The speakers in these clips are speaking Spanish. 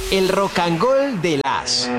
El Rock and Roll de las.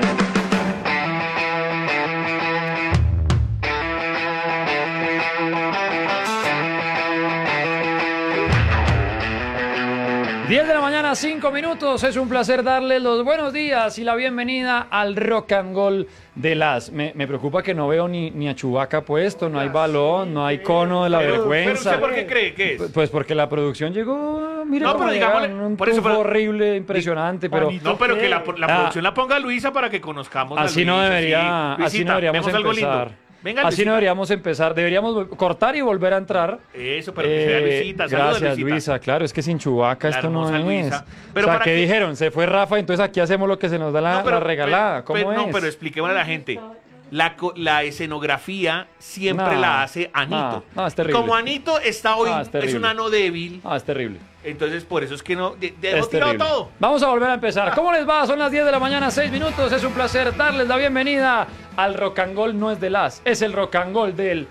Diez de la mañana, 5 minutos. Es un placer darles los buenos días y la bienvenida al Rock and Roll de las. Me preocupa que no veo ni a Chewbacca puesto, no hay balón, no hay cono de la vergüenza. ¿Pero usted por qué cree que es? Pues porque la producción llegó, mire, No, cómo pero llegaron, digámosle, un por eso, tufo pero- horrible, impresionante, pero No, pero que la producción la ponga Luisa para que conozcamos a así Luisa, no sí. debería, así Luisita, no deberíamos vemos algo empezar. lindo. Venga, Así Luisita. no deberíamos empezar, deberíamos cortar y volver a entrar. Eso, pero que sea Luisita. Saluda, Gracias, Luisita. Luisa. Claro, es que sin Chewbacca La esto no hermosa es. Luisa. Pero O sea, ¿para ¿qué qué? dijeron? Se fue Rafa, entonces aquí hacemos lo que se nos da la regalada. ¿Cómo es? No, pero expliquémosle a la gente. La escenografía siempre No, la hace Anito. no, es terrible. Como Anito está hoy, No, es terrible. es un ano débil, Ah, es terrible. entonces por eso es que no... Es hemos tirado terrible. todo. Vamos a volver a empezar. ¿Cómo les va? Son las 10 de la mañana, 6 minutos. Es un placer darles la bienvenida al Rock and Roll. No es de las, es el Rock and Roll del...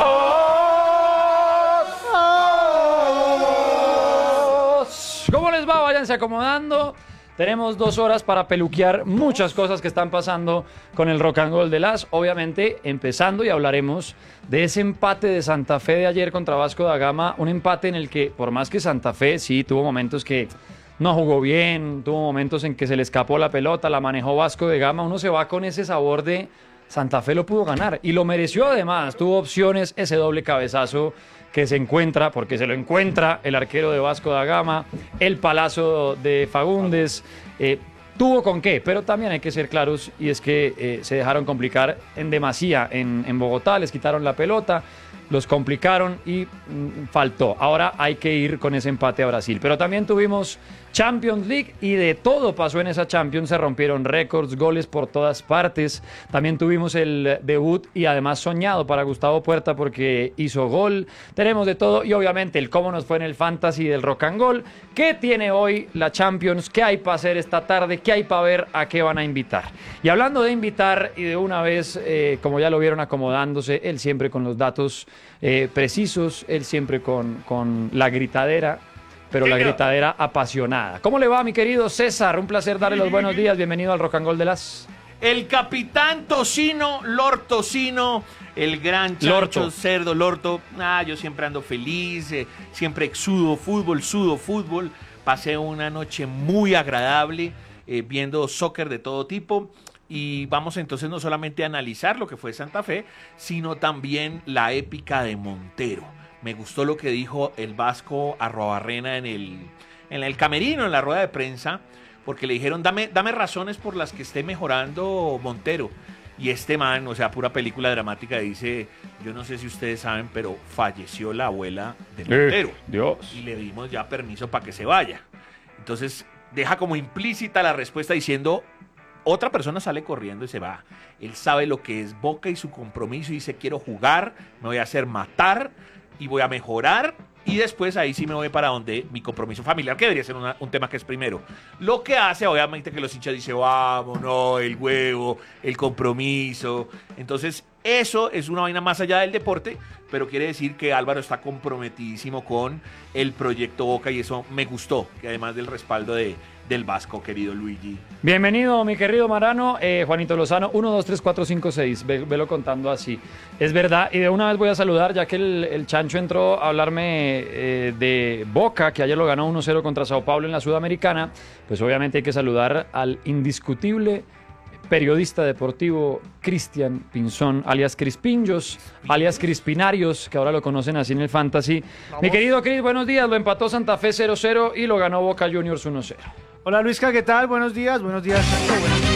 ¿Cómo les va? Váyanse acomodando. Tenemos 2 horas para peluquear muchas cosas que están pasando con el Rock and Roll de las. Obviamente, empezando y hablaremos de ese empate de Santa Fe de ayer contra Vasco da Gama. Un empate en el que, por más que Santa Fe sí tuvo momentos que no jugó bien, tuvo momentos en que se le escapó la pelota, la manejó Vasco da Gama, uno se va con ese sabor de Santa Fe lo pudo ganar y lo mereció además. Tuvo opciones, ese doble cabezazo que se encuentra, porque se lo encuentra el arquero de Vasco da Gama, el palazo de Fagundes, tuvo con qué, pero también hay que ser claros y es que se dejaron complicar en demasía en Bogotá, les quitaron la pelota, los complicaron y faltó. Ahora hay que ir con ese empate a Brasil, pero también tuvimos Champions League y de todo pasó en esa Champions, se rompieron récords, goles por todas partes, también tuvimos el debut y además soñado para Gustavo Puerta porque hizo gol, tenemos de todo y obviamente el cómo nos fue en el Fantasy del Rock and Roll, qué tiene hoy la Champions, qué hay para hacer esta tarde, qué hay para ver, a qué van a invitar. Y hablando de invitar y de una vez, como ya lo vieron acomodándose, él siempre con los datos precisos, él siempre con la gritadera, pero la gritadera apasionada. ¿Cómo le va, mi querido César? Un placer darle los buenos días. Bienvenido al Rock and Roll de las... El capitán Tocino, Lord Tocino, el gran Chancho Lorto. Cerdo, Lorto. Yo siempre ando feliz, siempre sudo fútbol. Pasé una noche muy agradable viendo soccer de todo tipo. Y vamos entonces no solamente a analizar lo que fue Santa Fe, sino también la épica de Montero. Me gustó lo que dijo el Vasco Arruabarrena en el camerino, en la rueda de prensa, porque le dijeron, dame razones por las que esté mejorando Montero. Y este man, o sea, pura película dramática, dice, yo no sé si ustedes saben, pero falleció la abuela de Montero. Dios. Y le dimos ya permiso para que se vaya. Entonces, deja como implícita la respuesta diciendo, otra persona sale corriendo y se va. Él sabe lo que es Boca y su compromiso y dice, quiero jugar, me voy a hacer matar y voy a mejorar y después ahí sí me voy para donde mi compromiso familiar, que debería ser un tema que es primero. Lo que hace, obviamente, que los hinchas dicen, vamos, no, el huevo, el compromiso. Entonces, eso es una vaina más allá del deporte, pero quiere decir que Álvaro está comprometidísimo con el proyecto Boca y eso me gustó, que además del respaldo del Vasco, querido Luigi. Bienvenido, mi querido Marano. Juanito Lozano, 1, 2, 3, 4, 5, 6. Velo contando así. Es verdad, y de una vez voy a saludar, ya que el Chancho entró a hablarme de Boca, que ayer lo ganó 1-0 contra Sao Paulo en la Sudamericana. Pues obviamente hay que saludar al indiscutible periodista deportivo Cristian Pinzón, alias Crispinjos, alias Crispinarios, que ahora lo conocen así en el Fantasy. Vamos. Mi querido Cris, buenos días. Lo empató Santa Fe 0-0 y lo ganó Boca Juniors 1-0. Hola Luisca, ¿qué tal? Buenos días, Chancho, buenos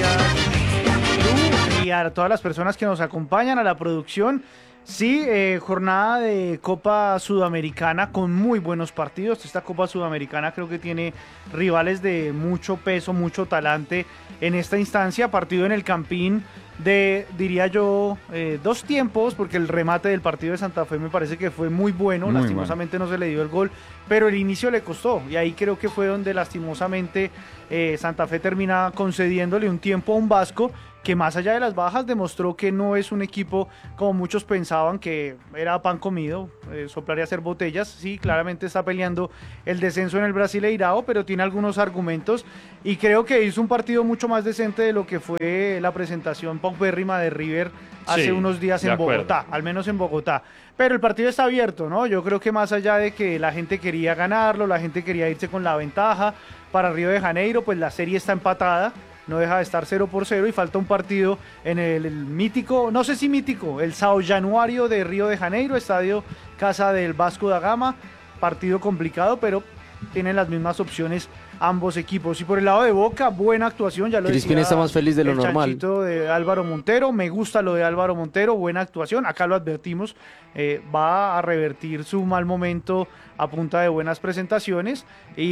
días y a todas las personas que nos acompañan, a la producción. Sí, jornada de Copa Sudamericana con muy buenos partidos. Esta Copa Sudamericana creo que tiene rivales de mucho peso, mucho talante en esta instancia. Partido en el Campín de, diría yo, 2 tiempos, porque el remate del partido de Santa Fe me parece que fue muy bueno. Muy lastimosamente no se le dio el gol, pero el inicio le costó. Y ahí creo que fue donde lastimosamente Santa Fe termina concediéndole un tiempo a un Vasco que más allá de las bajas demostró que no es un equipo como muchos pensaban que era pan comido, soplar y hacer botellas. Sí, claramente está peleando el descenso en el Brasileirao, pero tiene algunos argumentos y creo que hizo un partido mucho más decente de lo que fue la presentación paupérrima de River hace unos días en Bogotá, al menos en Bogotá. Pero el partido está abierto, ¿no? Yo creo que más allá de que la gente quería ganarlo, la gente quería irse con la ventaja para Río de Janeiro, pues la serie está empatada, no deja de estar 0-0 y falta un partido en el mítico, no sé si mítico, el São Januário de Río de Janeiro, estadio casa del Vasco da Gama, partido complicado, pero tienen las mismas opciones ambos equipos. Y por el lado de Boca, buena actuación, ya lo Crispín decía está más feliz de lo el normal. chanchito de Álvaro Montero, me gusta lo de Álvaro Montero, buena actuación, acá lo advertimos, va a revertir su mal momento a punta de buenas presentaciones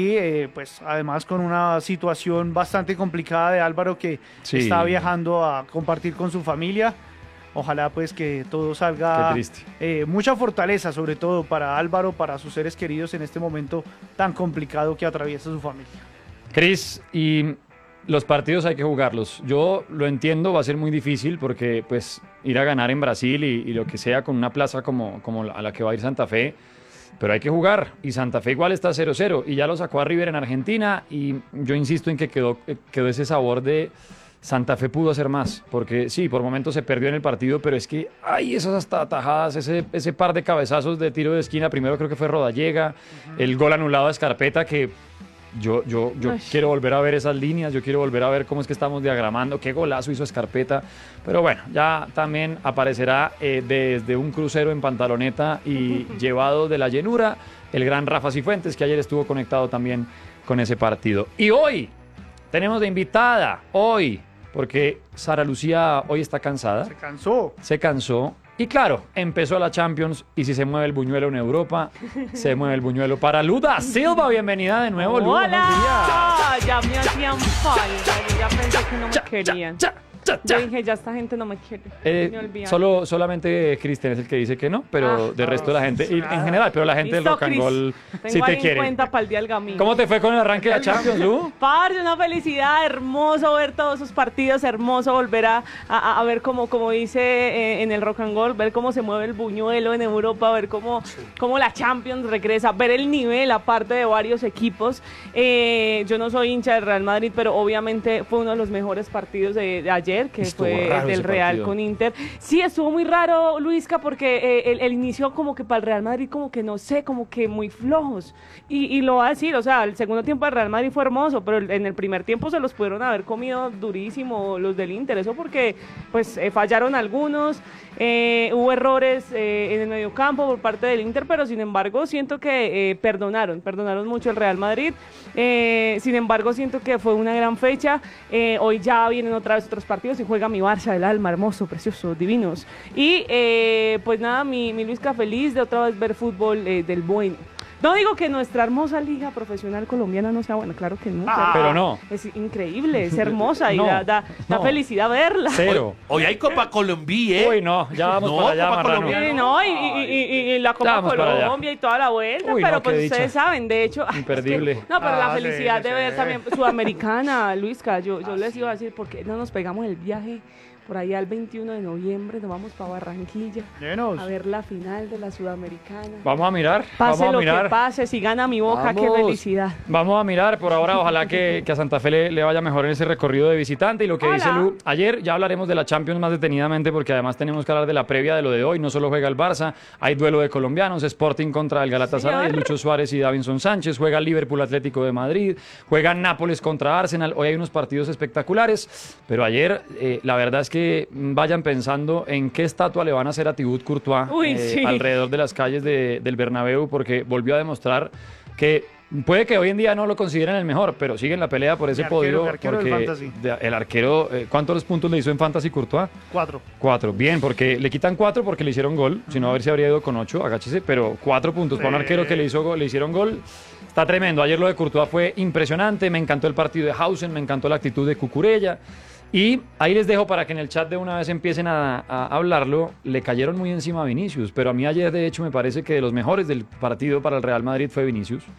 y pues además con una situación bastante complicada de Álvaro que está viajando a compartir con su familia. Ojalá pues que todo salga. Qué triste. Mucha fortaleza sobre todo para Álvaro, para sus seres queridos en este momento tan complicado que atraviesa su familia. Cris, y los partidos hay que jugarlos. Yo lo entiendo, va a ser muy difícil porque pues ir a ganar en Brasil y lo que sea con una plaza como a la que va a ir Santa Fe, pero hay que jugar y Santa Fe igual está 0-0 y ya lo sacó a River en Argentina y yo insisto en que quedó ese sabor de Santa Fe pudo hacer más, porque sí, por momentos se perdió en el partido, pero es que hay esas hasta atajadas, ese par de cabezazos de tiro de esquina, primero creo que fue Rodallega, el gol anulado a Scarpetta, que yo quiero volver a ver esas líneas, yo quiero volver a ver cómo es que estamos diagramando, qué golazo hizo Scarpetta, pero bueno, ya también aparecerá desde un crucero en pantaloneta y llevado de la llenura, el gran Rafa Cifuentes, que ayer estuvo conectado también con ese partido. Y hoy tenemos de invitada, porque Sara Lucía hoy está cansada. Se cansó. Y claro, empezó la Champions y si se mueve el buñuelo en Europa, se mueve el buñuelo para Luda Silva. Bienvenida de nuevo, Luda. ¡Hola! Ya me hacían falta. Yo ya pensé que no me querían. Yo dije, ya esta gente no me quiere. Me olvidaron. Solamente Cristian es el que dice que no, pero de resto de la gente, y en general, pero la gente del rock and roll sí te quiere. Cuenta para el día del Gamín. ¿Cómo te fue con el arranque de la Champions, Lu? Parce, una felicidad, hermoso ver todos esos partidos, hermoso volver a ver como dice en el rock and roll, ver cómo se mueve el buñuelo en Europa, ver cómo la Champions regresa, ver el nivel aparte de varios equipos. Yo no soy hincha del Real Madrid, pero obviamente fue uno de los mejores partidos de ayer, que fue del Real con Inter. Sí, estuvo muy raro, Luisca, porque el inicio como que para el Real Madrid como que no sé, como que muy flojos. Y lo va a decir, o sea, el segundo tiempo del Real Madrid fue hermoso, pero en el primer tiempo se los pudieron haber comido durísimo los del Inter. Eso porque pues fallaron algunos, hubo errores en el mediocampo por parte del Inter, pero sin embargo siento que perdonaron mucho el Real Madrid. Sin embargo siento que fue una gran fecha. Hoy ya vienen otra vez otros partidos y juega mi Barça del alma, hermoso, precioso, divinos. Y pues nada, mi Luisca, feliz de otra vez ver fútbol del bueno. No digo que nuestra hermosa liga profesional colombiana no sea buena, claro que no. Pero no. Es increíble, es hermosa y No, da felicidad verla. Cero. Hoy hay Copa Colombia, Uy, no, ya vamos para allá, Copa Marrano. Colombia. Sí, no, y la Copa Vamos para allá. Colombia y toda la vuelta, Uy, pero no, qué pues dicha. ustedes saben, de hecho... Imperdible. no, pero la Sí, felicidad sí, de ver sí. también Sudamericana, Luisca, yo les iba a decir, ¿por qué no nos pegamos el viaje por allá el 21 de noviembre? Nos vamos para Barranquilla a ver la final de la Sudamericana. Vamos a mirar, Pase vamos a lo mirar. que pase, si gana mi Boca, qué Vamos. felicidad. Vamos a mirar, por ahora ojalá que a Santa Fe le vaya mejor en ese recorrido de visitante. Y lo que Hola. dice Lu, ayer ya hablaremos de la Champions más detenidamente porque además tenemos que hablar de la previa de lo de hoy. No solo juega el Barça, hay duelo de colombianos, Sporting contra el Galatasaray, Señor. Lucho Suárez y Davinson Sánchez, juega Liverpool Atlético de Madrid, juega Nápoles contra Arsenal. Hoy hay unos partidos espectaculares, pero ayer la verdad es que vayan pensando en qué estatua le van a hacer a Thibaut Courtois Uy, sí. alrededor de las calles del Bernabéu, porque volvió a demostrar que puede que hoy en día no lo consideren el mejor, pero sigue en la pelea por ese podio. De arquero del porque Fantasy. el arquero, ¿cuántos puntos le hizo en Fantasy Courtois? 4. 4. Bien, porque le quitan 4 porque le hicieron gol, si no a ver si habría ido con 8, agáchese, pero 4 puntos para un arquero que le hicieron gol. Está tremendo. Ayer lo de Courtois fue impresionante, me encantó el partido de Hausen, me encantó la actitud de Cucurella. Y ahí les dejo para que en el chat de una vez empiecen a hablarlo. Le cayeron muy encima a Vinicius, pero a mí ayer de hecho me parece que de los mejores del partido para el Real Madrid fue Vinicius.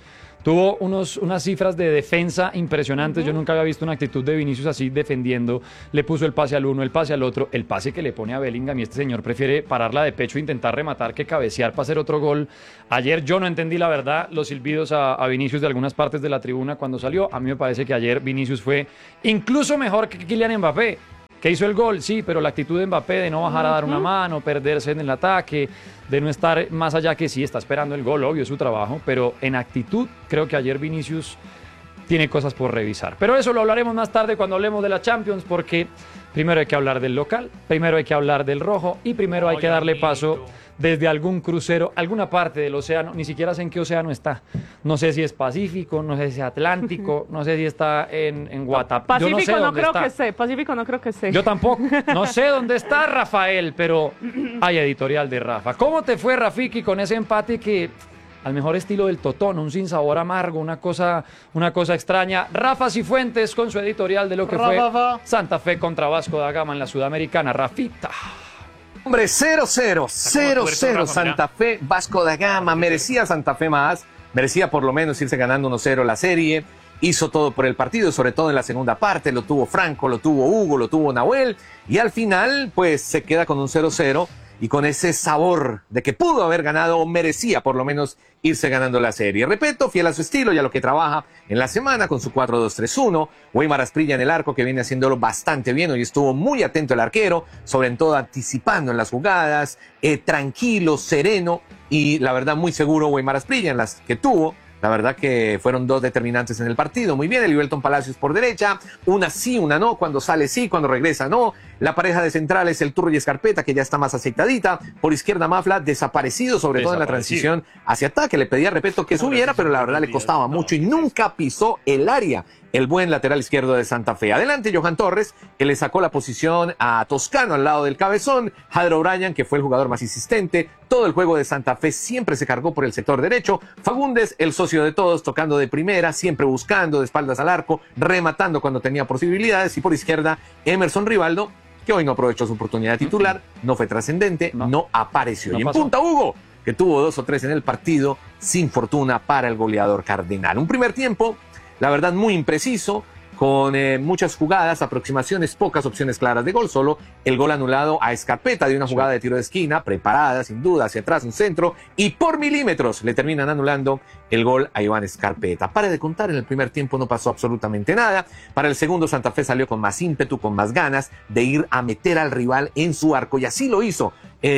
Tuvo unas cifras de defensa impresionantes. Yo nunca había visto una actitud de Vinicius así defendiendo. Le puso el pase al uno, el pase al otro, el pase que le pone a Bellingham, y este señor prefiere pararla de pecho e intentar rematar que cabecear para hacer otro gol. Ayer yo no entendí, la verdad, los silbidos a Vinicius de algunas partes de la tribuna cuando salió. A mí me parece que ayer Vinicius fue incluso mejor que Kylian Mbappé, que hizo el gol, sí, pero la actitud de Mbappé de no bajar a dar una mano, perderse en el ataque, de no estar más allá, que sí, está esperando el gol, obvio, es su trabajo, pero en actitud creo que ayer Vinicius tiene cosas por revisar. Pero eso lo hablaremos más tarde cuando hablemos de la Champions, porque primero hay que hablar del local, primero hay que hablar del rojo y primero hay que darle paso desde algún crucero, alguna parte del océano, ni siquiera sé en qué océano está. No sé si es Pacífico, no sé si es Atlántico, no sé si está en Guatapé. Pacífico no creo que esté, Pacífico no creo que esté. Yo tampoco, no sé dónde está Rafael, pero hay editorial de Rafa. ¿Cómo te fue, Rafiki, con ese empate que, al mejor estilo del Totón, un sinsabor amargo, una cosa extraña? Rafa Cifuentes con su editorial de lo que fue Santa Fe contra Vasco da Gama en la Sudamericana. Rafita. Hombre, 0-0, 0-0 Santa Fe, Vasco da Gama. Merecía Santa Fe más, merecía por lo menos irse ganando 1-0 la serie. Hizo todo por el partido, sobre todo en la segunda parte. Lo tuvo Franco, lo tuvo Hugo, lo tuvo Nahuel. Y al final, pues se queda con un 0-0 y con ese sabor de que pudo haber ganado, o merecía por lo menos irse ganando la serie. Repito, fiel a su estilo y a lo que trabaja en la semana con su 4-2-3-1. Weimar Asprilla en el arco, que viene haciéndolo bastante bien. Hoy estuvo muy atento el arquero, sobre todo anticipando en las jugadas, tranquilo, sereno y la verdad muy seguro Weimar Asprilla en las que tuvo. La verdad que fueron dos determinantes en el partido. Muy bien, Elivelton Palacios por derecha. Una sí, una no. Cuando sale sí, cuando regresa no. La pareja de centrales, el Turro y Escarpeta, que ya está más aceitadita. Por izquierda, Mafla, desaparecido, sobre todo en la transición hacia ataque. Le pedía, repito, que subiera, pero la verdad le costaba mucho y nunca pisó el área. El buen lateral izquierdo de Santa Fe. Adelante, Johan Torres, que le sacó la posición a Toscano al lado del cabezón. Jader O'Brien, que fue el jugador más insistente. Todo el juego de Santa Fe siempre se cargó por el sector derecho. Fagundes, el socio de todos, tocando de primera, siempre buscando de espaldas al arco, rematando cuando tenía posibilidades. Y por izquierda, Emerson Rivaldo, que hoy no aprovechó su oportunidad titular, no fue trascendente, no apareció. Y en punta, Hugo, que tuvo 2 o 3 en el partido, sin fortuna para el goleador cardenal. Un primer tiempo, la verdad, muy impreciso, con muchas jugadas, aproximaciones, pocas opciones claras de gol, solo el gol anulado a Escarpeta de una jugada de tiro de esquina, preparada, sin duda, hacia atrás, un centro, y por milímetros le terminan anulando el gol a Iván Escarpeta. Pare de contar, en el primer tiempo no pasó absolutamente nada. Para el segundo, Santa Fe salió con más ímpetu, con más ganas de ir a meter al rival en su arco, y así lo hizo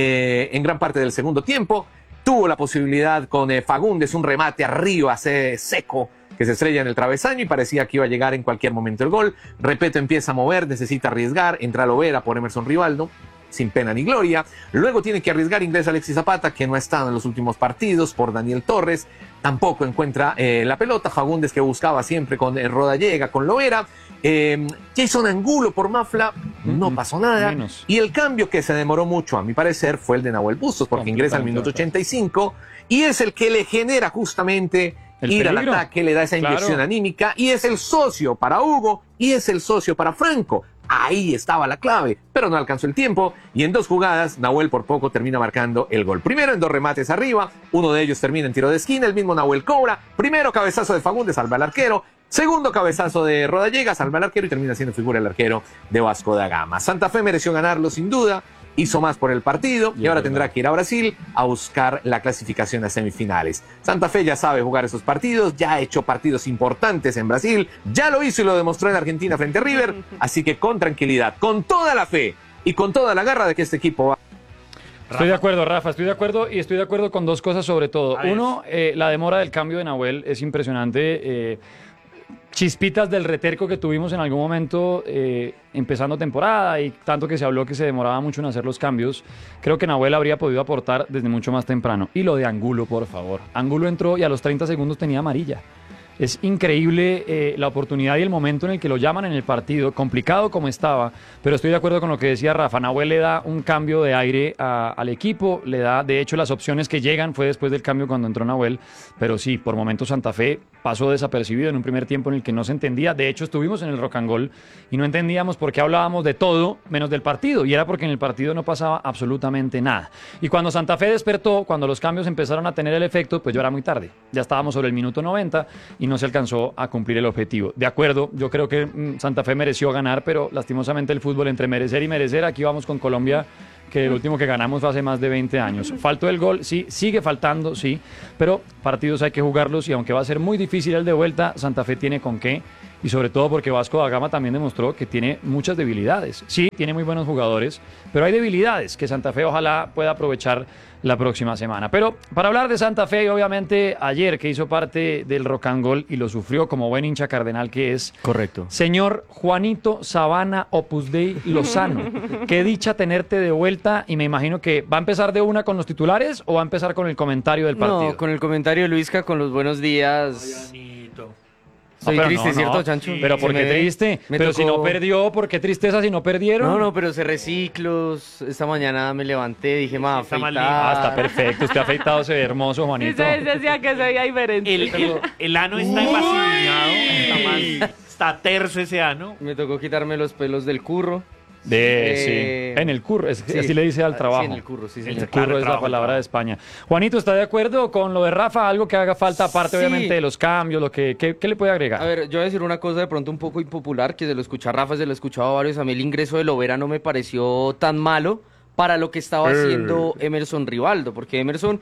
en gran parte del segundo tiempo. Tuvo la posibilidad con Fagundes, un remate arriba, seco, que se estrella en el travesaño y parecía que iba a llegar en cualquier momento el gol. Repeto, empieza a mover, necesita arriesgar, entra Lovera por Emerson Rivaldo, sin pena ni gloria. Luego tiene que arriesgar, ingresa Alexis Zapata, que no ha estado en los últimos partidos, por Daniel Torres. Tampoco encuentra la pelota. Fagundes, que buscaba siempre con Rodallega, con Lovera. Jason Angulo por Mafla, no pasó nada. Menos. Y el cambio que se demoró mucho, a mi parecer, fue el de Nahuel Bustos, porque ingresa al minuto 85 y es el que le genera justamente el ir peligro. al ataque, le da esa inyección anímica, y es el socio para Hugo y es el socio para Franco. Ahí estaba la clave, pero no alcanzó el tiempo y en 2 jugadas Nahuel por poco termina marcando el gol. Primero en 2 remates arriba, uno de ellos termina en tiro de esquina, el mismo Nahuel cobra. Primero cabezazo de Fagundes, salva al arquero. Segundo cabezazo de Rodallega, salva al arquero y termina siendo figura el arquero de Vasco da Gama. Santa Fe mereció ganarlo sin duda, hizo más por el partido y ahora tendrá que ir a Brasil a buscar la clasificación a semifinales. Santa Fe ya sabe jugar esos partidos, ya ha hecho partidos importantes en Brasil, ya lo hizo y lo demostró en Argentina frente a River, así que con tranquilidad, con toda la fe y con toda la garra de que este equipo va. Estoy de acuerdo, Rafa, estoy de acuerdo y estoy de acuerdo con 2 cosas sobre todo. Uno, la demora del cambio de Nahuel es impresionante. Chispitas del reterco que tuvimos en algún momento empezando temporada y tanto que se habló que se demoraba mucho en hacer los cambios. Creo que Nahuel habría podido aportar desde mucho más temprano. Y lo de Angulo, por favor. Angulo entró y a los 30 segundos tenía amarilla. Es increíble la oportunidad y el momento en el que lo llaman en el partido, complicado como estaba, pero estoy de acuerdo con lo que decía Rafa. Nahuel le da un cambio de aire al equipo, le da, de hecho, las opciones que llegan fue después del cambio cuando entró Nahuel, pero sí, por momentos Santa Fe pasó desapercibido en un primer tiempo en el que no se entendía. De hecho, estuvimos en el Rock and Roll y no entendíamos por qué hablábamos de todo menos del partido, y era porque en el partido no pasaba absolutamente nada. Y cuando Santa Fe despertó, cuando los cambios empezaron a tener el efecto, pues ya era muy tarde. Ya estábamos sobre el minuto 90 y no se alcanzó a cumplir el objetivo. De acuerdo, yo creo que Santa Fe mereció ganar, pero lastimosamente el fútbol entre merecer y merecer, aquí vamos con Colombia, que el último que ganamos fue hace más de 20 años. Faltó el gol, sí, sigue faltando, sí, pero partidos hay que jugarlos y aunque va a ser muy difícil el de vuelta, Santa Fe tiene con qué, y sobre todo porque Vasco da Gama también demostró que tiene muchas debilidades. Sí, tiene muy buenos jugadores, pero hay debilidades que Santa Fe ojalá pueda aprovechar la próxima semana. Pero para hablar de Santa Fe, obviamente ayer que hizo parte del Rock and Roll y lo sufrió como buen hincha cardenal que es. Correcto. Señor Juanito Sabana Opus Dei Lozano, qué dicha tenerte de vuelta, y me imagino que va a empezar de una con los titulares o va a empezar con el comentario del partido. No, con el comentario de Luisca, con los buenos días. Soy pero triste, no, ¿cierto, no. Chancho? Pero ¿por Se qué me ve. triste? Me Pero si no tocó- perdió, ¿por qué tristeza si no perdieron? No, pero cerré ciclos. Esta mañana me levanté, dije, ma, está mal afeitar. Ah, está perfecto. Usted afeitado, se ve hermoso, Sí, Juanito. se decía que se veía diferente. El ano está embasiñado, está terso ese ano. Me tocó quitarme los pelos del curro. Sí. En el curro, sí. así le dice al Sí, trabajo. en el curro, sí, El señor. curro Claro, es la trabajo, palabra trabajo. de España. Juanito, ¿está de acuerdo con lo de Rafa? Algo que haga falta, aparte Sí. obviamente de los cambios, ¿qué le puede agregar? A ver, yo voy a decir una cosa de pronto un poco impopular, que se lo escucha a Rafa, se lo escuchaba a varios. A mí el ingreso de Lovera no me pareció tan malo para lo que estaba haciendo Emerson Rivaldo, porque Emerson,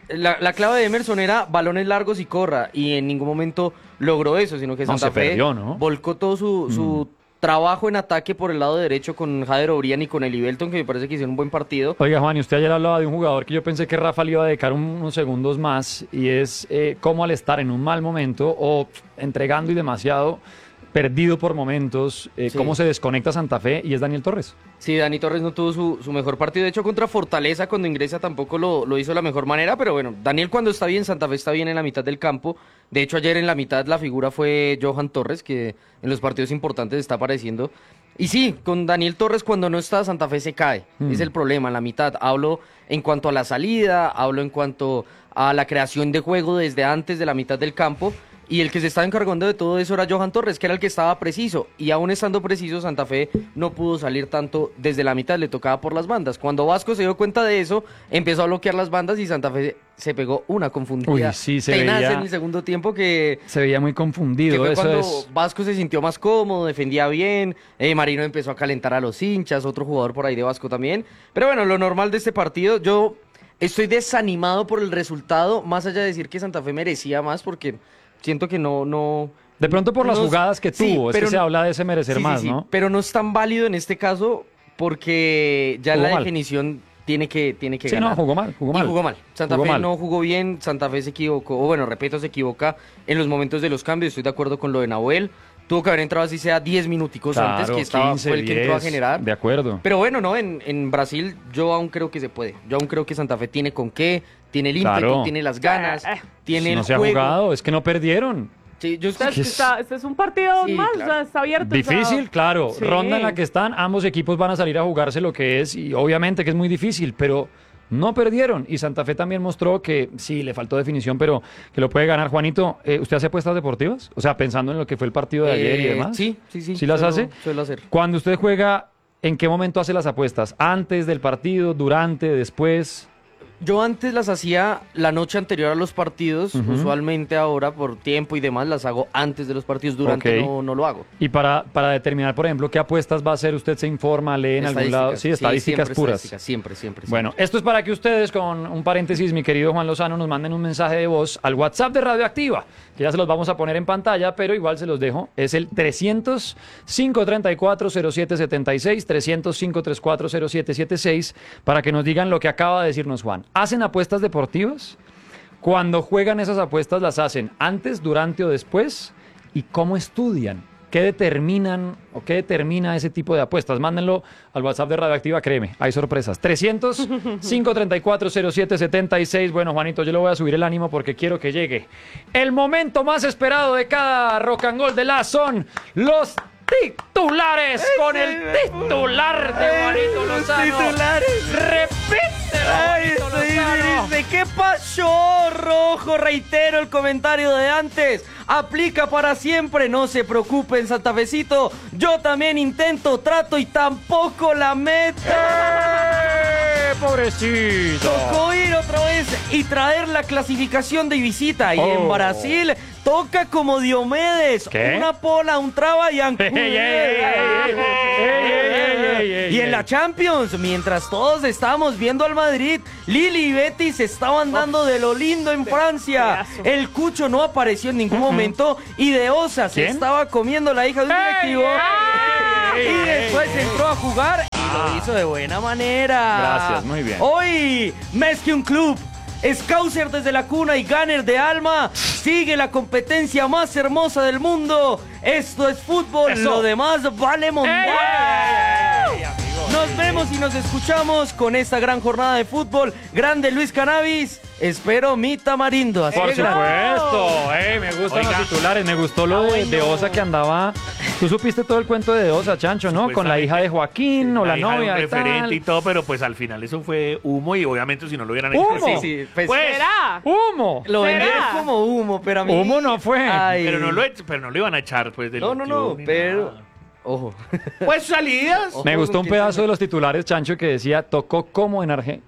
la clave de Emerson era balones largos y corra, y en ningún momento logró eso, sino que No, Santa se Fe perdió, ¿no? volcó todo su trabajo en ataque por el lado derecho con Jader Obrian y con Eli Belton, que me parece que hicieron un buen partido. Oiga, Juan, y usted ayer hablaba de un jugador que yo pensé que Rafa le iba a dedicar unos segundos más, y es cómo al estar en un mal momento o entregando y demasiado, perdido por momentos, Sí. cómo se desconecta Santa Fe, y es Daniel Torres. Sí, Dani Torres no tuvo su mejor partido. De hecho, contra Fortaleza, cuando ingresa, tampoco lo hizo de la mejor manera. Pero bueno, Daniel cuando está bien, Santa Fe está bien en la mitad del campo. De hecho, ayer en la mitad la figura fue Johan Torres, que en los partidos importantes está apareciendo. Y sí, con Daniel Torres cuando no está, Santa Fe se cae. Es el problema, en la mitad. Hablo en cuanto a la salida, hablo en cuanto a la creación de juego desde antes de la mitad del campo. Y el que se estaba encargando de todo eso era Johan Torres, que era el que estaba preciso. Y aún estando preciso, Santa Fe no pudo salir tanto desde la mitad, le tocaba por las bandas. Cuando Vasco se dio cuenta de eso, empezó a bloquear las bandas y Santa Fe se pegó una confundida. Uy, sí, se tenaz veía- en el segundo tiempo que Se veía muy que confundido, fue eso cuando es... Vasco se sintió más cómodo, defendía bien, Marino empezó a calentar a los hinchas, otro jugador por ahí de Vasco también. Pero bueno, lo normal de este partido, yo estoy desanimado por el resultado, más allá de decir que Santa Fe merecía más, porque siento que no... De pronto por las no- jugadas que sí, tuvo, es pero que se no- habla de ese merecer sí, sí, más, sí, ¿no? pero no es tan válido en este caso porque ya Jugó la mal. definición tiene que Sí, ganar. no, jugó mal, jugó Y mal. jugó mal. Santa Jugó Fe mal. no jugó bien, Santa Fe se equivocó, o bueno, repito, se equivoca en los momentos de los cambios, estoy de acuerdo con lo de Nahuel. Tuvo que haber entrado así sea 10 minuticos antes, Claro, que estaba, 15, fue el que entró a 10, generar. De acuerdo. Pero bueno, no, en Brasil yo aún creo que se puede. Yo aún creo que Santa Fe tiene con qué, tiene el ímpetu, Claro. tiene las ganas, tiene no el se ha juego. jugado, es que no perdieron. Sí, yo Este es- es un partido Sí, más, claro. o sea, está abierto. o sea, Difícil, claro. sí. Ronda en la que están, ambos equipos van a salir a jugarse lo que es, y obviamente que es muy difícil, pero no perdieron. Y Santa Fe también mostró que sí, le faltó definición, pero que lo puede ganar. Juanito, ¿usted hace apuestas deportivas? O sea, pensando en lo que fue el partido de ayer y demás. Sí. ¿Sí las hace? Suelo hacer. Cuando usted juega, ¿en qué momento hace las apuestas? ¿Antes del partido, durante, después? Yo antes las hacía la noche anterior a los partidos, usualmente ahora por tiempo y demás las hago antes de los partidos, durante Ok. no lo hago. Y para determinar, por ejemplo, qué apuestas va a hacer, ¿usted se informa, lee en algún lado? Sí, estadísticas siempre puras. estadísticas, siempre. Bueno, esto es para que ustedes, con un paréntesis, mi querido Juan Lozano, nos manden un mensaje de voz al WhatsApp de Radioactiva, que ya se los vamos a poner en pantalla, pero igual se los dejo. Es el 300-534-0776, 300-534-0776, para que nos digan lo que acaba de decirnos Juan. ¿Hacen apuestas deportivas? Cuando juegan esas apuestas, ¿las hacen antes, durante o después? ¿Y cómo estudian ¿Qué determinan o qué determina ese tipo de apuestas? Mándenlo al WhatsApp de Radioactiva, créeme, hay sorpresas. 300-534-0776. Bueno, Juanito, yo le voy a subir el ánimo porque quiero que llegue. El momento más esperado de cada Rock and Gold de las son los titulares con el titular de Juanito Lozano. Repite, Juanito Lozano. ¿Qué pasó, Rojo? Reitero el comentario de antes. Aplica para siempre, no se preocupen, Santafecito. Yo también intento, trato y tampoco la meta. Pobrecito. Tocó ir otra vez y traer la clasificación de visita. Y en Brasil toca como Diomedes. ¿Qué? Una pola, un traba y Y en la Champions, mientras todos estábamos viendo al Madrid, Lili y Betty se estaban dando de lo lindo en Francia. El Cucho no apareció en ningún momento y De Osa se estaba comiendo la hija de un directivo. Y después entró a jugar y lo hizo de buena manera. Gracias, muy bien. Hoy, más que un club, Scouser desde la cuna y Gunner de alma, sigue la competencia más hermosa del mundo. Esto es fútbol, Eso. lo demás vale mundial. Nos vemos y nos escuchamos con esta gran jornada de fútbol. Grande Luis Cannabis, espero mi tamarindo. Así Por que gracias. supuesto, me gustan los titulares, me gustó lo de Osa que andaba. Tú supiste todo el cuento de Osa, Chancho, ¿no? Con la hija de Joaquín o la hija de un novia y referente tal. y todo, pero pues al final eso fue humo y obviamente si no lo hubieran ¿Humo? hecho así, Sí, pues, ¿Será? ¡Humo! lo ¿Será? vendieron como humo, pero a mí... Humo no fue. Ay. pero no lo iban a echar pues del No, 21 ni pero... nada. Ojo. Pues salidas. Me gustó un ¿Quién pedazo sabe? de los titulares, Chancho, que decía, tocó como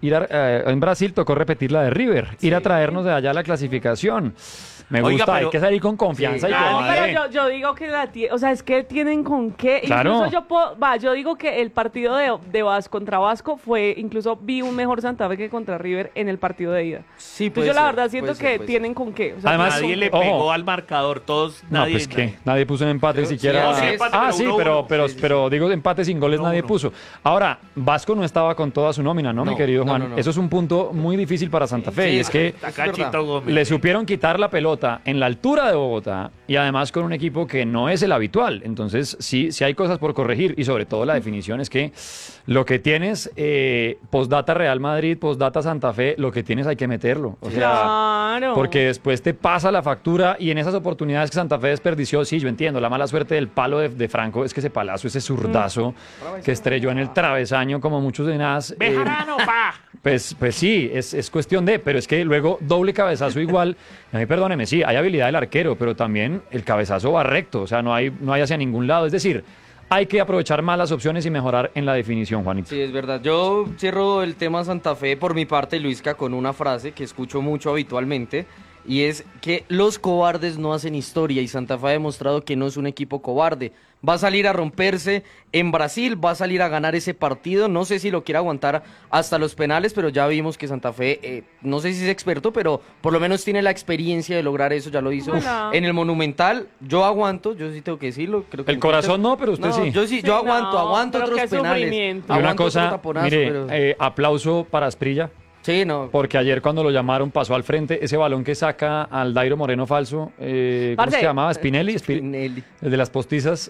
en Brasil, tocó repetir la de River, ir a traernos de allá la clasificación. Me Oiga, gusta, hay pero- que salir con confianza Sí. y No, con pero yo digo que o sea, es que tienen con qué. Claro. Incluso yo digo que el partido de Vasco contra Vasco incluso vi un mejor Santa Fe que contra River en el partido de ida. Sí, Entonces yo la verdad siento que tienen con qué. O sea, Además, Nadie le ojo. pegó al marcador, todos, No, nadie. pues que nadie puso un empate ni siquiera. sí, empate, pero Sí, 1-1. pero digo empate sin goles 1-1. nadie puso. Ahora, Vasco no estaba con toda su nómina, ¿no, mi No, querido no, Juan? no, no. Eso es un punto muy difícil para Santa Fe. Sí, y es que Cachito Gómez. le supieron quitar la pelota en la altura de Bogotá y además con un equipo que no es el habitual. Entonces, sí hay cosas por corregir y sobre todo la definición es que lo que tienes, postdata Real Madrid, postdata Santa Fe, lo que tienes hay que meterlo. O sea, claro. porque después te pasa la factura y en esas oportunidades que Santa Fe desperdició, sí, yo entiendo, la mala suerte del palo de Franco es que ese palazo, ese zurdazo que estrelló en el travesaño como muchos de nada. Bejarano, pa. Pues sí, es cuestión de, pero es que luego doble cabezazo igual, a mí perdóneme, sí, hay habilidad del arquero, pero también el cabezazo va recto, o sea, no hay hacia ningún lado, es decir, hay que aprovechar más las opciones y mejorar en la definición, Juanito. Sí, es verdad. Yo cierro el tema Santa Fe por mi parte, Luisca, con una frase que escucho mucho habitualmente y es que los cobardes no hacen historia y Santa Fe ha demostrado que no es un equipo cobarde. Va a salir a romperse en Brasil, va a salir a ganar ese partido. No sé si lo quiere aguantar hasta los penales, pero ya vimos que Santa Fe, no sé si es experto, pero por lo menos tiene la experiencia de lograr eso. Ya lo hizo Ojalá. en el Monumental. Yo aguanto, yo sí tengo que decirlo. Creo que El corazón no, pero usted sí. Yo sí, yo Sí, aguanto, no, aguanto pero otros qué penales. sufrimiento. Y una Aguanto otro cosa, taponazo, mire, pero- aplauso para Asprilla, Sí, no. porque ayer cuando lo llamaron pasó al frente ese balón que saca al Dairo Moreno falso, ¿cómo Parce. se llamaba? Spinelli, Spinelli. el de las postizas.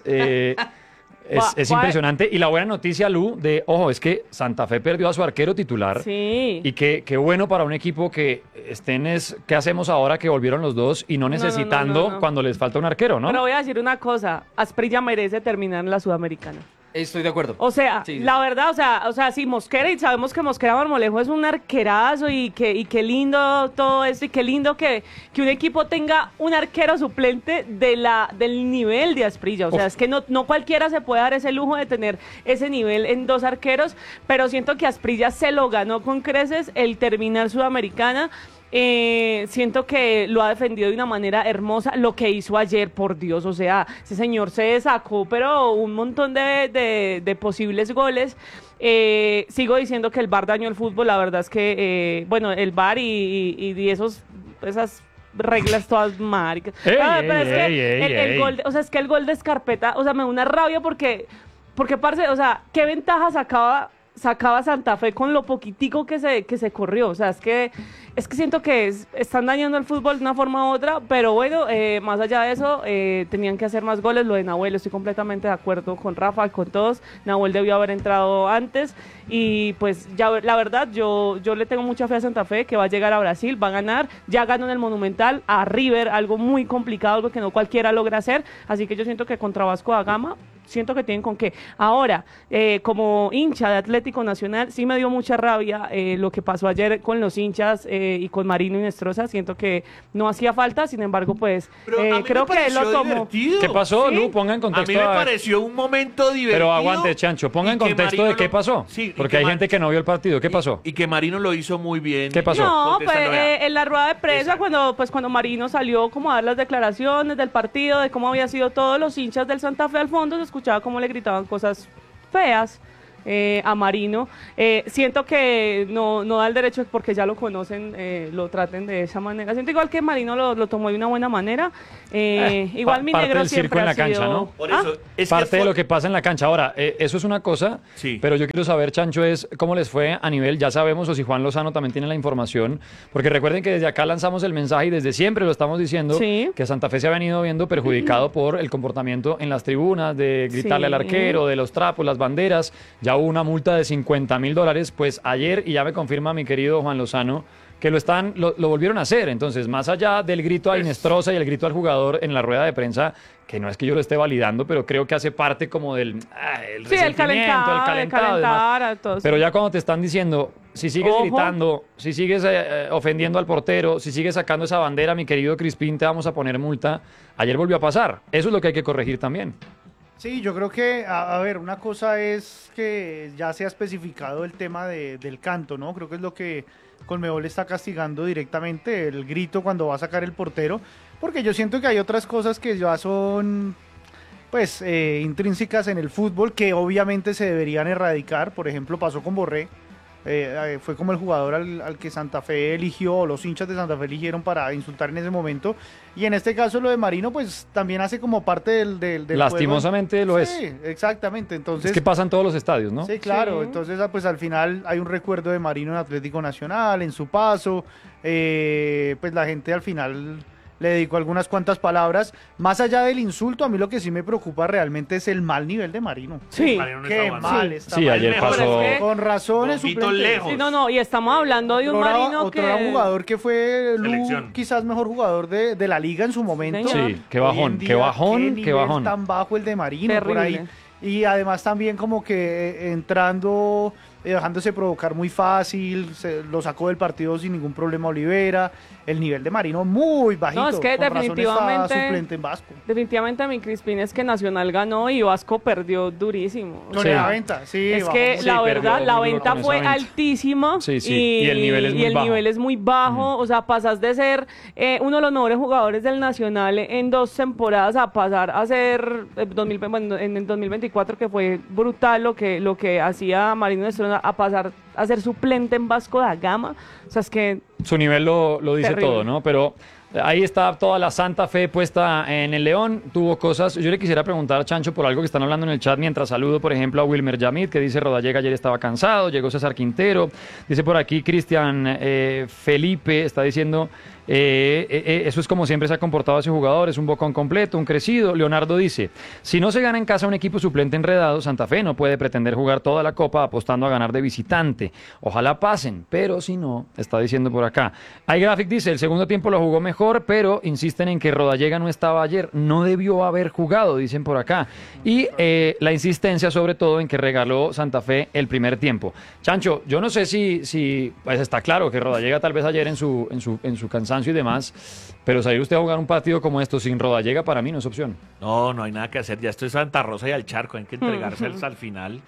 Es Va- impresionante. Y la buena noticia, Lu, ojo, es que Santa Fe perdió a su arquero titular. Sí. Y qué bueno para un equipo que ¿qué hacemos ahora que volvieron los dos y no necesitando no. cuando les falta un arquero, ¿no? Pero voy a decir una cosa, Asprilla merece terminar en la Sudamericana. Estoy de acuerdo. O sea, Sí. la verdad, o sea, sí, Mosquera, y sabemos que Mosquera Marmolejo es un arquerazo y qué lindo todo esto y qué lindo que un equipo tenga un arquero suplente del nivel de Asprilla. O sea, Uf. es que no cualquiera se puede dar ese lujo de tener ese nivel en dos arqueros, pero siento que Asprilla se lo ganó con creces el terminar Sudamericana. Siento que lo ha defendido de una manera hermosa. Lo que hizo ayer, por Dios, o sea, ese señor se sacó, pero un montón de posibles goles. Sigo diciendo que el VAR dañó el fútbol. La verdad es que, bueno, el VAR y esas reglas todas maricas. Ey, Pero ey, es que ey, ey, el ey. gol, o sea, es que el gol de Escarpeta, o sea, me da una rabia porque parce, o sea, qué ventaja sacaba Santa Fe con lo poquitico que se corrió. O sea, es que es que siento que están dañando el fútbol de una forma u otra, pero bueno, más allá de eso, tenían que hacer más goles. Lo de Nahuel, estoy completamente de acuerdo con Rafa, con todos. Nahuel debió haber entrado antes y pues ya la verdad, yo le tengo mucha fe a Santa Fe, que va a llegar a Brasil, va a ganar. Ya ganó en el Monumental a River, algo muy complicado, algo que no cualquiera logra hacer, así que yo siento que contra Vasco da Gama siento que tienen con qué. Ahora, como hincha de Atlético Nacional, sí me dio mucha rabia lo que pasó ayer con los hinchas y con Marino y Nestroza. Siento que no hacía falta, sin embargo, pues Pero a mí creo me que él lo pareció tomó. divertido. ¿Qué pasó, ¿Sí? Lu? Ponga en A contexto. mí me pareció un momento divertido. Pero aguante, Chancho, ponga en y que contexto Marino de qué lo- pasó. Sí, y Porque hay gente que no vio el partido. ¿Qué pasó? Y que Marino lo hizo muy bien. ¿Qué pasó? No, pues Contestando, vea. en la rueda de prensa, Exacto. cuando Marino salió como a dar las declaraciones del partido, de cómo había sido todos los hinchas del Santa Fe al fondo, se escuchaba cómo le gritaban cosas feas a Marino. Siento que no da el derecho porque ya lo conocen, lo traten de esa manera. Siento igual que Marino lo tomó de una buena manera. Igual mi parte negro del circo siempre en la ha sido... cancha, ¿no? Por ¿Ah? eso, es Parte que de lo que pasa en la cancha. Ahora, eso es una cosa, Sí. pero yo quiero saber, Chancho, es cómo les fue a nivel, ya sabemos, o si Juan Lozano también tiene la información, porque recuerden que desde acá lanzamos el mensaje y desde siempre lo estamos diciendo, Sí. que Santa Fe se ha venido viendo perjudicado por el comportamiento en las tribunas, de gritarle Sí. al arquero, de los trapos, las banderas. Ya hubo una multa de $50,000, pues ayer, y ya me confirma mi querido Juan Lozano, que lo volvieron a hacer. Entonces, más allá del grito a Inestrosa y el grito al jugador en la rueda de prensa, que no es que yo lo esté validando, pero creo que hace parte como del el Sí, el resentimiento, el calentado y demás. calentar, a todos. Pero ya cuando te están diciendo, si sigues Ojo. gritando, si sigues ofendiendo al portero, si sigues sacando esa bandera, mi querido Crispín, te vamos a poner multa. Ayer volvió a pasar. Eso es lo que hay que corregir también. Sí, yo creo que, a ver, una cosa es que ya se ha especificado el tema del canto, ¿no? Creo que es lo que Conmebol está castigando directamente, el grito cuando va a sacar el portero, porque yo siento que hay otras cosas que ya son, pues, intrínsecas en el fútbol que obviamente se deberían erradicar. Por ejemplo, pasó con Borré. Fue como el jugador al que Santa Fe eligió, o los hinchas de Santa Fe eligieron para insultar en ese momento. Y en este caso lo de Marino, pues también hace como parte del Lastimosamente juego. lo es. Sí, exactamente. Entonces, Es que pasa en todos los estadios, ¿no? sí, claro. Sí. Entonces, pues al final hay un recuerdo de Marino en Atlético Nacional, en su paso. Pues la gente al final le dedicó algunas cuantas palabras. Más allá del insulto, a mí lo que sí me preocupa realmente es el mal nivel de Marino. Sí. Marino no Qué está avanzando. mal está Sí, Marino. ayer Mejor pasó. es que- Con razones Poquito suplente. lejos. Sí, no, y estamos hablando de un Marino Otro que... era un jugador que fue Selección. quizás mejor jugador de la liga en su momento. señor. Sí, qué Hoy bajón, en qué día, bajón, qué qué nivel bajón. tan bajo el de Marino por Terrible. ahí. Y además también como que entrando, dejándose provocar muy fácil, lo sacó del partido sin ningún problema Olivera. El nivel de Marino muy bajito. No, es que con razón está definitivamente- suplente en Vasco. Definitivamente mi Crispín es que Nacional ganó y Vasco perdió durísimo. Con Sí. la venta, sí. Es bajó que mucho. la Sí, verdad, perdió la muy duro venta con esa fue venta. altísima Sí, sí, y el nivel es muy bajo. nivel es muy bajo. O sea, pasas de ser uno de los mejores jugadores del Nacional en 2 temporadas a pasar a ser en el 2024, que fue brutal lo que hacía Marino Nestroza, a pasar a ser suplente en Vasco da Gama. O sea, es que Su nivel lo dice Terrible. todo, ¿no? Pero ahí está toda la Santa Fe puesta en el León. Tuvo cosas. Yo le quisiera preguntar a Chancho por algo que están hablando en el chat mientras saludo, por ejemplo, a Wilmer Yamid, que dice Rodallega ayer estaba cansado. Llegó César Quintero. Dice por aquí Cristian Felipe, está diciendo. Eso es como siempre se ha comportado ese jugador, es un bocón completo, un crecido. Leonardo dice, si no se gana en casa un equipo suplente enredado, Santa Fe no puede pretender jugar toda la copa apostando a ganar de visitante. Ojalá pasen, pero si no, está diciendo por acá. iGraphic dice, el segundo tiempo lo jugó mejor, pero insisten en que Rodallega no estaba ayer, no debió haber jugado, dicen por acá. Y la insistencia sobre todo en que regaló Santa Fe el primer tiempo. Chancho, yo no sé si pues está claro que Rodallega tal vez ayer en su cansancio y demás, pero salir usted a jugar un partido como esto sin Rodallega para mí no es opción. No, no hay nada que hacer. Ya esto es Santa Rosa y al charco. Hay que entregarse al final.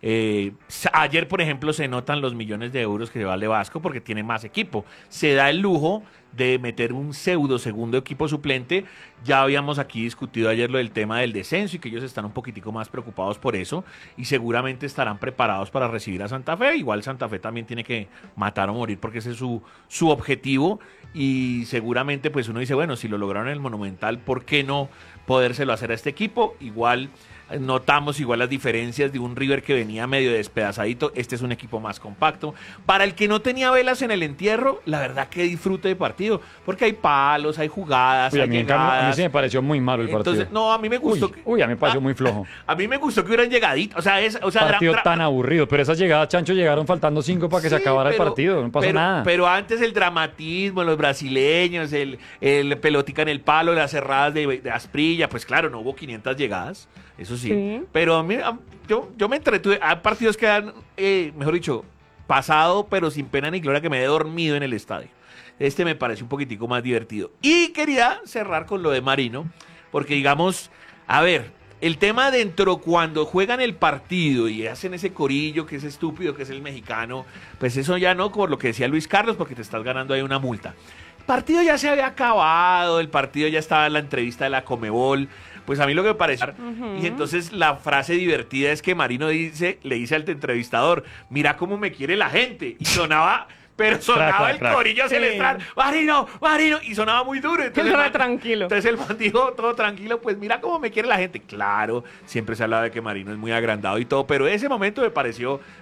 Ayer, por ejemplo, se notan los millones de euros que vale Vasco porque tiene más equipo. Se da el lujo de meter un pseudo segundo equipo suplente. Ya habíamos aquí discutido ayer lo del tema del descenso y que ellos están un poquitico más preocupados por eso y seguramente estarán preparados para recibir a Santa Fe. Igual Santa Fe también tiene que matar o morir porque ese es su objetivo y seguramente pues uno dice, bueno, si lo lograron en el Monumental, ¿por qué no podérselo hacer a este equipo? Igual notamos igual las diferencias de un River que venía medio despedazadito. Este es un equipo más compacto. Para el que no tenía velas en el entierro, la verdad que disfrute de partido, porque hay palos, hay jugadas, Uy, a hay mí, en cambio, a mí llegadas. sí me pareció muy malo el partido. Entonces, no, a mí me gustó. Uy, a mí me pareció muy flojo. A mí me gustó que hubieran llegadito. O sea, Partido tan aburrido, pero esas llegadas, Chancho, llegaron faltando 5 para que se Sí, acabara pero- el partido, no pasó pero- nada. Pero antes el dramatismo, los brasileños, el pelotica en el palo, las cerradas de Asprilla, pues claro, no hubo 500 llegadas, eso sí. Sí. Pero yo me entretuve. Hay partidos que han, mejor dicho, pasado, pero sin pena ni gloria, que me he dormido en el estadio. Este me parece un poquitico más divertido. Y quería cerrar con lo de Marino, porque digamos, a ver, el tema dentro cuando juegan el partido y hacen ese corillo que es estúpido, que es el mexicano, pues eso ya no, como lo que decía Luis Carlos, porque te estás ganando ahí una multa. El partido ya se había acabado, el partido ya estaba en la entrevista de la Comebol. Pues a mí lo que me pareció. Y entonces la frase divertida es que Marino le dice al entrevistador, mira cómo me quiere la gente. Y sonaba, pero sonaba Crack, el crack. corillo celestial, Marino, Marino, y sonaba muy duro. Entonces, Él el era tranquilo. Entonces el man dijo, todo tranquilo, pues mira cómo me quiere la gente. Claro, siempre se hablaba de que Marino es muy agrandado y todo, pero ese momento me pareció